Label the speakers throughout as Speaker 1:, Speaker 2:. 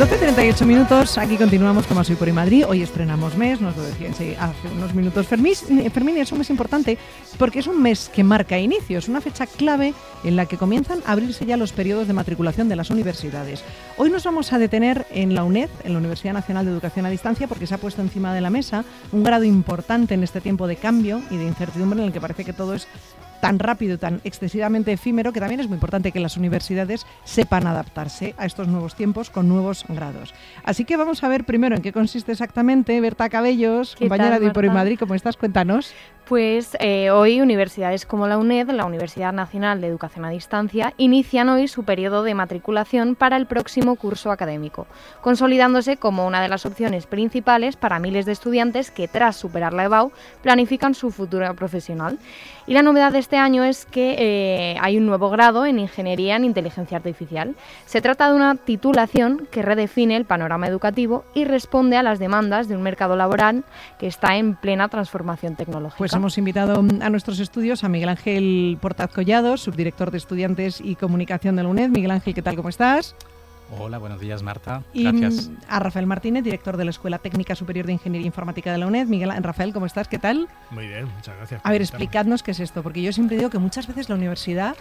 Speaker 1: 12:38 minutos, aquí continuamos con Más Hoy por hoy Madrid. Hoy estrenamos mes, nos lo decía hace unos minutos Fermín, es un mes importante porque es un mes que marca inicios, una fecha clave en la que comienzan a abrirse ya los periodos de matriculación de las universidades. Hoy nos vamos a detener en la UNED, en la Universidad Nacional de Educación a Distancia, porque se ha puesto encima de la mesa un grado importante en este tiempo de cambio y de incertidumbre en el que parece que todo es tan rápido, tan excesivamente efímero, que también es muy importante que las universidades sepan adaptarse a estos nuevos tiempos con nuevos grados. Así que vamos a ver primero en qué consiste exactamente. Berta Cabellos, compañera de Hoy por hoy Madrid, ¿cómo estás? Cuéntanos.
Speaker 2: Pues hoy universidades como la UNED, la Universidad Nacional de Educación a Distancia, inician hoy su periodo de matriculación para el próximo curso académico, consolidándose como una de las opciones principales para miles de estudiantes que, tras superar la EBAU, planifican su futuro profesional. Y la novedad de este año es que hay un nuevo grado en Ingeniería en Inteligencia Artificial. Se trata de una titulación que redefine el panorama educativo y responde a las demandas de un mercado laboral que está en plena transformación tecnológica.
Speaker 1: Pues hemos invitado a nuestros estudios a Miguel Ángel Portaz Collado, subdirector de Estudiantes y Comunicación de la UNED. Miguel Ángel, ¿qué tal? ¿Cómo estás?
Speaker 3: Hola, buenos días, Marta. Gracias.
Speaker 1: Y a Rafael Martínez, director de la Escuela Técnica Superior de Ingeniería Informática de la UNED. Rafael, ¿cómo estás? ¿Qué tal?
Speaker 4: Muy bien, muchas gracias.
Speaker 1: A ver, explicadnos qué es esto, porque yo siempre digo que muchas veces la universidad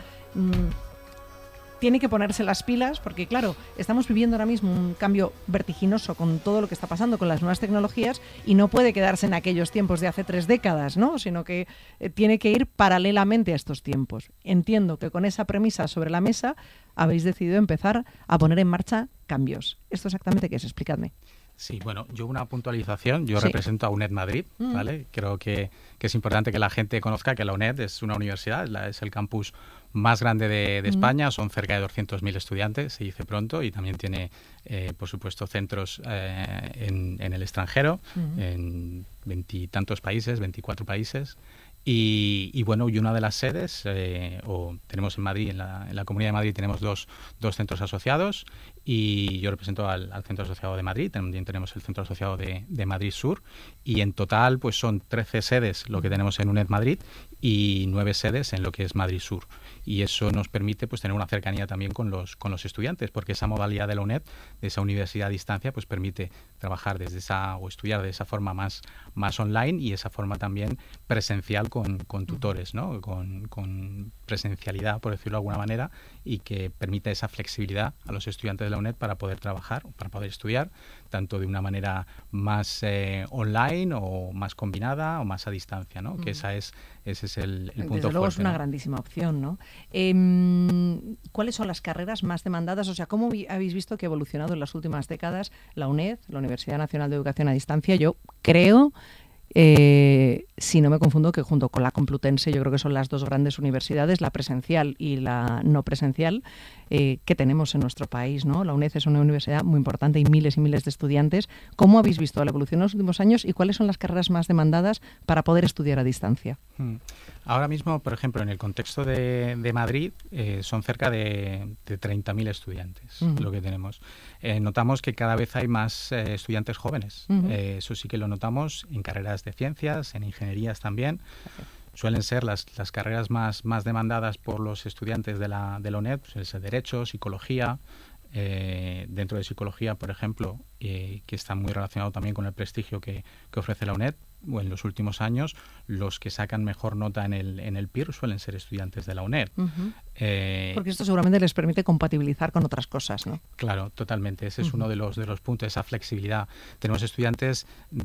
Speaker 1: tiene que ponerse las pilas, porque claro, estamos viviendo ahora mismo un cambio vertiginoso con todo lo que está pasando con las nuevas tecnologías y no puede quedarse en aquellos tiempos de hace 3 décadas, ¿no? Sino que tiene que ir paralelamente a estos tiempos. Entiendo que con esa premisa sobre la mesa habéis decidido empezar a poner en marcha cambios. ¿Esto exactamente qué es? Explicadme.
Speaker 3: Sí, bueno, yo una puntualización. Yo represento a UNED Madrid, ¿vale? Creo que es importante que la gente conozca que la UNED es una universidad, es el campus más grande de España. Son cerca de 200.000 estudiantes, se dice pronto, y también tiene, por supuesto, centros en el extranjero, en 20 y tantos países, 24 países. Y bueno, y una de las sedes, tenemos en Madrid, en la Comunidad de Madrid tenemos dos centros asociados, y yo represento al Centro Asociado de Madrid. También tenemos el Centro Asociado de Madrid Sur, y en total pues son 13 sedes lo que tenemos en UNED Madrid y 9 sedes en lo que es Madrid Sur. Y eso nos permite pues tener una cercanía también con los estudiantes, porque esa modalidad de la UNED, de esa universidad a distancia, pues permite trabajar o estudiar de esa forma más online, y esa forma también presencial con tutores, ¿no? Con presencialidad, por decirlo de alguna manera, y que permita esa flexibilidad a los estudiantes de la UNED para poder trabajar, para poder estudiar, tanto de una manera más online o más combinada o más a distancia, ¿no? Que ese es el punto fuerte.
Speaker 1: Desde luego es una grandísima opción, ¿no? ¿Cuáles son las carreras más demandadas? O sea, ¿cómo habéis visto que ha evolucionado en las últimas décadas la UNED, la Universidad Nacional de Educación a Distancia? Yo creo, si no me confundo, que junto con la Complutense yo creo que son las dos grandes universidades, la presencial y la no presencial, que tenemos en nuestro país, ¿no? La UNED es una universidad muy importante y miles de estudiantes. ¿Cómo habéis visto la evolución en los últimos años y cuáles son las carreras más demandadas para poder estudiar a distancia?
Speaker 3: Ahora mismo, por ejemplo, en el contexto de Madrid, son cerca de 30.000 estudiantes lo que tenemos. Notamos que cada vez hay más estudiantes jóvenes. Eso sí que lo notamos en carreras de ciencias, en ingenierías también. Suelen ser las carreras más demandadas por los estudiantes de la UNED, pues es Derecho, Psicología. Dentro de Psicología, por ejemplo, que está muy relacionado también con el prestigio que ofrece la UNED, o en los últimos años, los que sacan mejor nota en el PIR suelen ser estudiantes de la UNED.
Speaker 1: Porque esto seguramente les permite compatibilizar con otras cosas, ¿no?
Speaker 3: Claro, totalmente. Ese es uno de los puntos, esa flexibilidad. Tenemos estudiantes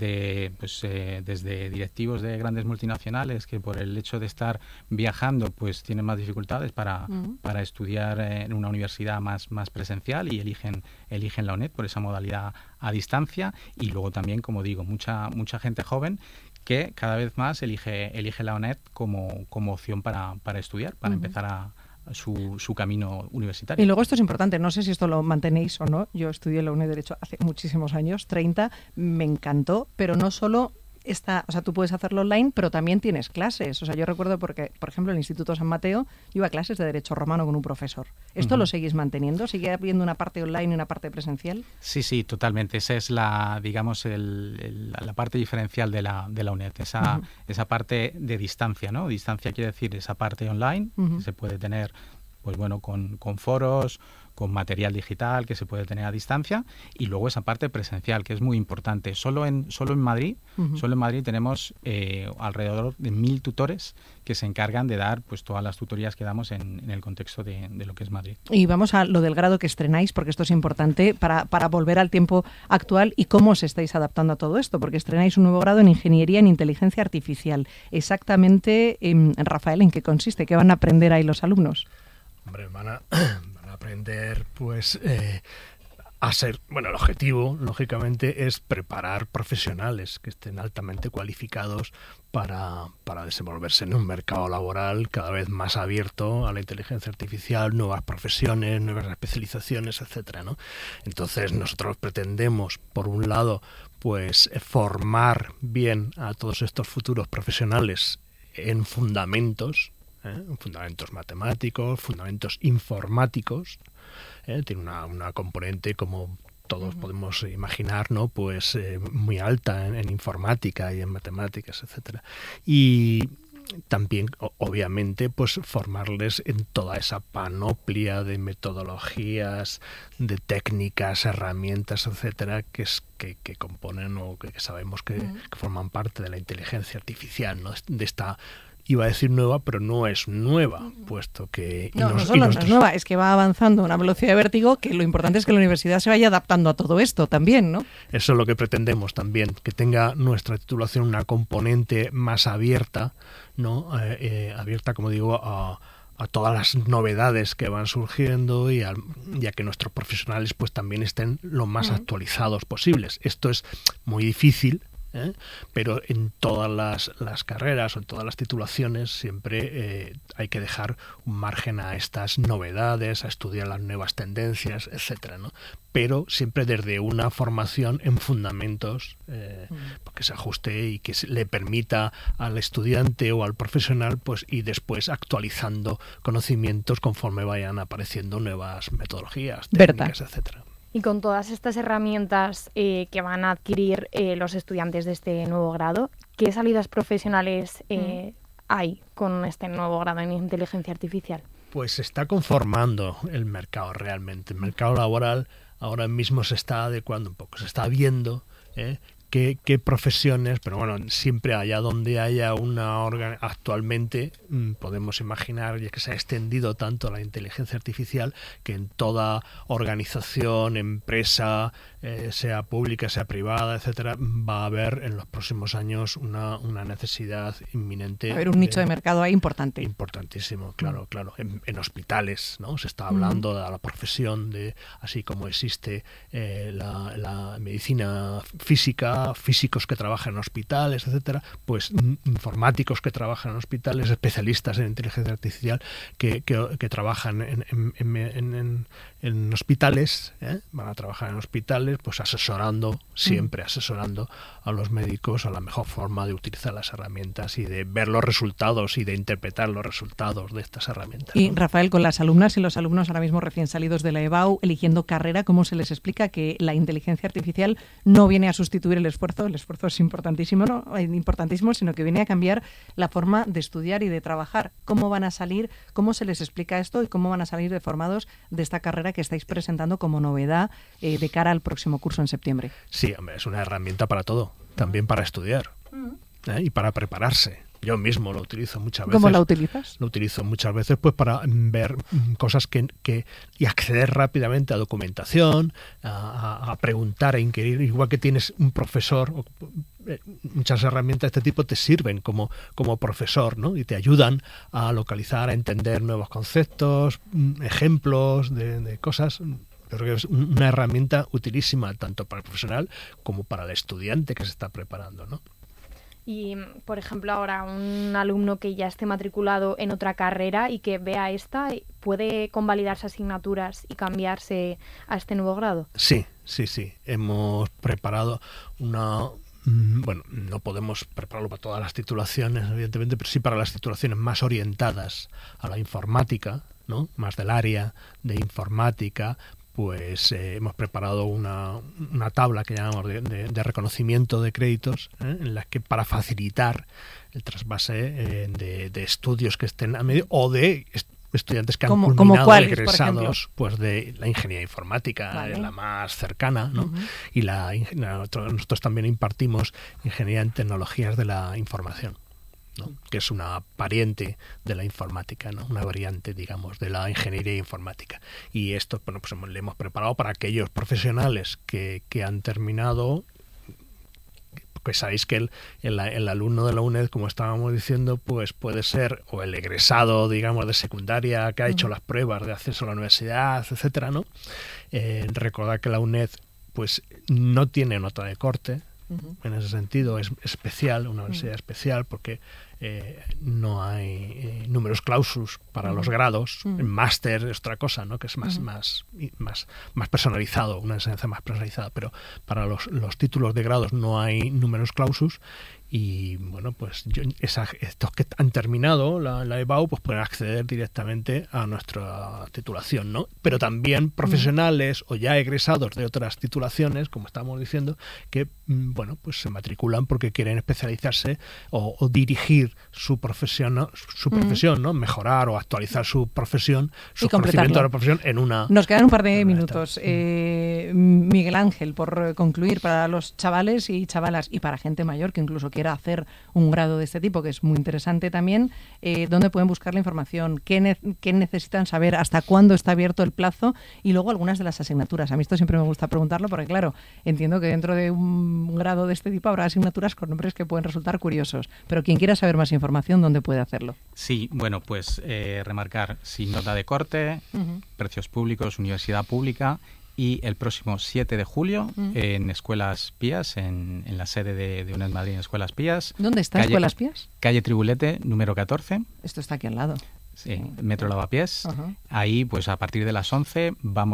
Speaker 3: desde directivos de grandes multinacionales que por el hecho de estar viajando pues tienen más dificultades para estudiar en una universidad más presencial, y eligen la UNED por esa modalidad a distancia. Y luego también, como digo, mucha gente joven que cada vez más elige la UNED como opción para estudiar, para empezar su camino universitario.
Speaker 1: Y luego esto es importante, no sé si esto lo mantenéis o no. Yo estudié en la UNED Derecho hace muchísimos años, 30, me encantó, pero no solo o sea, tú puedes hacerlo online, pero también tienes clases. O sea, yo recuerdo porque, por ejemplo, en el Instituto San Mateo yo iba a clases de Derecho Romano con un profesor. ¿Esto lo seguís manteniendo? ¿Sigue habiendo una parte online y una parte presencial? Sí,
Speaker 3: totalmente. Esa es la parte diferencial de la UNED, esa parte de distancia, ¿no? Distancia quiere decir esa parte online, que se puede tener pues bueno, con foros, con material digital que se puede tener a distancia, y luego esa parte presencial, que es muy importante. Solo en Madrid, solo en Madrid tenemos alrededor de 1.000 tutores que se encargan de dar pues todas las tutorías que damos en el contexto de lo que es Madrid.
Speaker 1: Y vamos a lo del grado que estrenáis, porque esto es importante para volver al tiempo actual y cómo os estáis adaptando a todo esto, porque estrenáis un nuevo grado en Ingeniería en Inteligencia Artificial. Exactamente, Rafael, ¿en qué consiste? ¿Qué van a aprender ahí los alumnos?
Speaker 4: Hombre, van a aprender pues a ser, bueno, el objetivo lógicamente es preparar profesionales que estén altamente cualificados para desenvolverse en un mercado laboral cada vez más abierto a la inteligencia artificial, nuevas profesiones, nuevas especializaciones, etcétera, ¿no? Entonces nosotros pretendemos, por un lado, pues formar bien a todos estos futuros profesionales en fundamentos matemáticos, fundamentos informáticos. Tiene una componente, como todos podemos imaginar, ¿no? Pues muy alta en informática y en matemáticas, etcétera. Y también, obviamente, pues formarles en toda esa panoplia de metodologías, de técnicas, herramientas, etcétera, que componen o que sabemos que forman parte de la inteligencia artificial, ¿no? De esta, iba a decir nueva, pero no es nueva, puesto que...
Speaker 1: No es nueva, es que va avanzando a una velocidad de vértigo, que lo importante es que la universidad se vaya adaptando a todo esto también, ¿no?
Speaker 4: Eso es lo que pretendemos también, que tenga nuestra titulación una componente más abierta, ¿no? Abierta, como digo, a todas las novedades que van surgiendo y a que nuestros profesionales pues también estén lo más actualizados posibles. Esto es muy difícil, pero en todas las carreras o en todas las titulaciones siempre hay que dejar un margen a estas novedades, a estudiar las nuevas que etcétera, ¿no? Pero siempre desde una formación en fundamentos que se ajuste y que le permita al estudiante o al profesional pues ir después actualizando conocimientos conforme vayan apareciendo nuevas metodologías, técnicas, etcétera.
Speaker 2: Y con todas estas herramientas que van a adquirir los estudiantes de este nuevo grado, ¿qué salidas profesionales hay con este nuevo grado en inteligencia artificial?
Speaker 4: Pues se está conformando el mercado realmente. El mercado laboral ahora mismo se está adecuando un poco, se está viendo qué profesiones, pero bueno, siempre allá donde haya actualmente podemos imaginar, ya que se ha extendido tanto la inteligencia artificial, que en toda organización, empresa, sea pública, sea privada, etcétera, va a haber en los próximos años una necesidad inminente.
Speaker 1: Va a haber un nicho de mercado ahí importante.
Speaker 4: Importantísimo, claro. En hospitales, ¿no? Se está hablando de la profesión así como existe la medicina física, físicos que trabajan en hospitales, etcétera, pues informáticos que trabajan en hospitales, especialistas en inteligencia artificial que trabajan en hospitales, van a trabajar en hospitales, pues siempre asesorando a los médicos a la mejor forma de utilizar las herramientas y de ver los resultados y de interpretar los resultados de estas herramientas, ¿no?
Speaker 1: Y Rafael, con las alumnas y los alumnos ahora mismo recién salidos de la EBAU, eligiendo carrera, ¿cómo se les explica que la inteligencia artificial no viene a sustituir el esfuerzo es importantísimo, sino que viene a cambiar la forma de estudiar y de trabajar? ¿Cómo van a salir? ¿Cómo se les explica esto? ¿Y cómo van a salir formados de esta carrera que estáis presentando como novedad de cara al próximo curso en septiembre?
Speaker 4: Sí, hombre, es una herramienta para todo, también para estudiar y para prepararse. Yo mismo lo utilizo muchas veces.
Speaker 1: ¿Cómo la utilizas?
Speaker 4: Lo utilizo muchas veces pues para ver cosas y acceder rápidamente a documentación, a preguntar, a inquirir. Igual que tienes un profesor, muchas herramientas de este tipo te sirven como profesor, ¿no? Y te ayudan a localizar, a entender nuevos conceptos, ejemplos de cosas. Creo que es una herramienta utilísima tanto para el profesional como para el estudiante que se está preparando, ¿no?
Speaker 2: Y, por ejemplo, ahora un alumno que ya esté matriculado en otra carrera y que vea esta, ¿puede convalidarse asignaturas y cambiarse a este nuevo grado?
Speaker 4: Sí. Hemos preparado bueno, no podemos prepararlo para todas las titulaciones, evidentemente, pero sí para las titulaciones más orientadas a la informática, ¿no? Más del área de informática. Pues hemos preparado una tabla que llamamos de reconocimiento de créditos, en la que para facilitar el trasvase de estudios que estén a medio o de estudiantes que han
Speaker 1: ¿Como
Speaker 4: culminado
Speaker 1: cuáles,
Speaker 4: egresados pues de la ingeniería informática,
Speaker 1: Vale.
Speaker 4: la más cercana, ¿no?
Speaker 1: Ujú.
Speaker 4: Y nosotros también impartimos ingeniería en tecnologías de la información, ¿no? Que es una pariente de la informática, ¿no? Una variante, digamos, de la ingeniería informática. Y esto, bueno, pues le hemos preparado para aquellos profesionales que han terminado. Pues sabéis que el alumno de la UNED, como estábamos diciendo, pues puede ser o el egresado, digamos, de secundaria que ha hecho las pruebas de acceso a la universidad, etcétera, ¿no? Recordad que la UNED, pues, no tiene nota de corte. En ese sentido es especial, una universidad especial, porque no hay numerus clausus para los grados. El máster es otra cosa, ¿no? Que es más personalizado, una enseñanza más personalizada, pero para los títulos de grados no hay numerus clausus. Y bueno, pues estos que han terminado la EBAU pues pueden acceder directamente a nuestra titulación, ¿no? Pero también profesionales o ya egresados de otras titulaciones, como estamos diciendo, que bueno, pues se matriculan porque quieren especializarse o dirigir su profesión, ¿no? Mejorar o actualizar su profesión, su conocimiento de la profesión en una...
Speaker 1: Nos quedan un par de minutos. Miguel Ángel, por concluir, para los chavales y chavalas y para gente mayor que incluso quiera hacer un grado de este tipo, que es muy interesante también, ¿dónde pueden buscar la información? ¿Qué necesitan saber? ¿Hasta cuándo está abierto el plazo? Y luego algunas de las asignaturas. A mí esto siempre me gusta preguntarlo porque, claro, entiendo que dentro de un grado de este tipo habrá asignaturas con nombres que pueden resultar curiosos. Pero quien quiera saber más información, ¿dónde puede hacerlo?
Speaker 3: Sí, bueno, pues remarcar sin nota de corte, precios públicos, universidad pública. Y el próximo 7 de julio en Escuelas Pías, en la sede de UNED Madrid en Escuelas Pías.
Speaker 1: ¿Dónde está Escuelas Pías?
Speaker 3: Calle Tribulete, número 14.
Speaker 1: Esto está aquí al lado.
Speaker 3: Sí, Metro Lavapiés. Ahí, pues a partir de las 11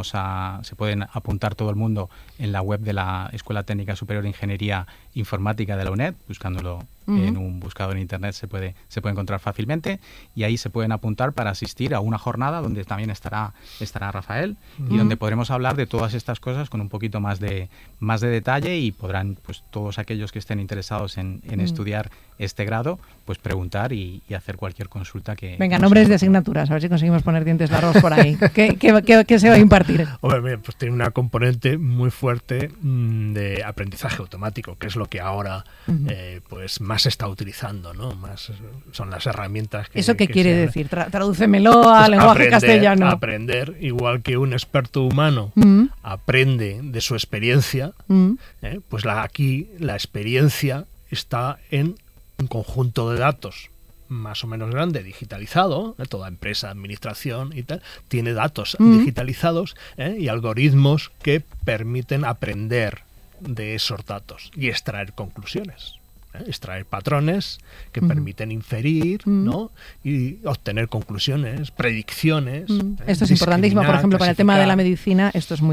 Speaker 3: se pueden apuntar todo el mundo en la web de la Escuela Técnica Superior de Ingeniería Informática de la UNED, buscándolo en un buscador en internet se puede encontrar fácilmente, y ahí se pueden apuntar para asistir a una jornada donde también estará Rafael y donde podremos hablar de todas estas cosas con un poquito más de detalle, y podrán, pues, todos aquellos que estén interesados en estudiar este grado, pues preguntar y hacer cualquier consulta que...
Speaker 1: Venga, nombres de asignaturas, a ver si conseguimos poner dientes largos por ahí. ¿Qué se va a impartir?
Speaker 4: Hombre, pues tiene una componente muy fuerte de aprendizaje automático, que es lo que ahora pues más se está utilizando, ¿no? Más son las herramientas que...
Speaker 1: ¿Eso qué quiere decir? Tradúcemelo a lenguaje castellano.
Speaker 4: Aprender, igual que un experto humano aprende de su experiencia, pues aquí la experiencia está en un conjunto de datos más o menos grande, digitalizado, toda empresa, administración y tal, tiene datos digitalizados y algoritmos que permiten aprender de esos datos y extraer conclusiones, extraer patrones que permiten inferir, ¿no? Y obtener conclusiones, predicciones.
Speaker 1: Esto es importantísimo, por ejemplo, para el tema de la medicina, esto es muy